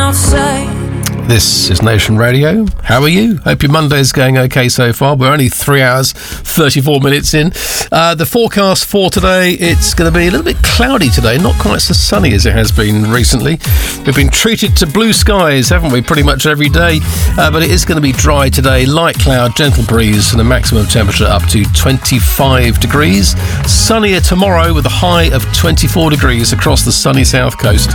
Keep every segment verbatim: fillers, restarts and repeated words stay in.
outside. This is Nation Radio. How are you? Hope your Monday's going okay so far. We're only three hours, thirty-four minutes in. Uh, the forecast for today, it's going to be a little bit cloudy today, not quite so sunny as it has been recently. We've been treated to blue skies, haven't we, pretty much every day. Uh, but it is going to be dry today, light cloud, gentle breeze, and a maximum temperature up to twenty-five degrees. Sunnier tomorrow with a high of twenty-four degrees across the sunny south coast.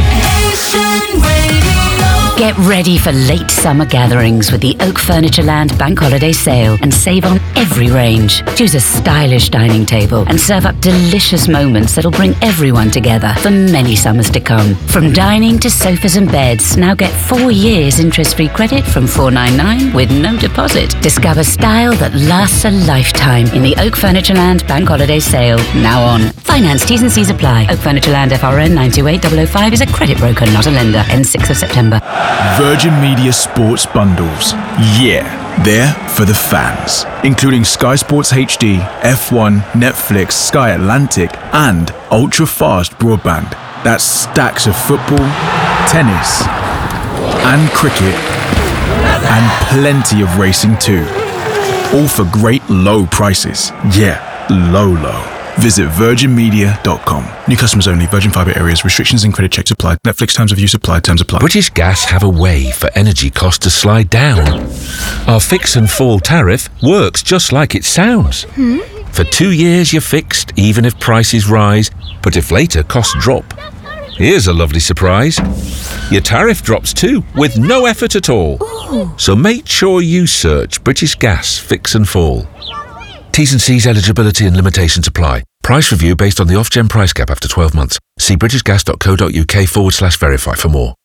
Get ready for late summer gatherings with the Oak Furnitureland Bank Holiday Sale and save on every range. Choose a stylish dining table and serve up delicious moments that'll bring everyone together for many summers to come. From dining to sofas and beds, now get four years interest-free credit from four ninety-nine with no deposit. Discover style that lasts a lifetime in the Oak Furnitureland Bank Holiday Sale, now on. Finance T's and C's apply. Oak Furnitureland F R N nine two eight zero zero five is a credit broker, not a lender. Ends sixth of September. Virgin Media Sports Bundles. Yeah, they're for the fans. Including Sky Sports H D, F one, Netflix, Sky Atlantic, and ultra-fast broadband. That's stacks of football, tennis, and cricket, and plenty of racing too. All for great low prices. Yeah, low, low. Visit virgin media dot com. New customers only. Virgin Fibre areas. Restrictions and credit checks apply. Netflix terms of use apply. Terms apply. British Gas have a way for energy costs to slide down. Our fix and fall tariff works just like it sounds. Hmm? For two years you're fixed, even if prices rise, but if later costs drop. Here's a lovely surprise. Your tariff drops too, with no effort at all. Ooh. So make sure you search British Gas Fix and Fall. T's and C's eligibility and limitations apply. Price review based on the Ofgem price cap after twelve months. See britishgas.co.uk forward slash verify for more.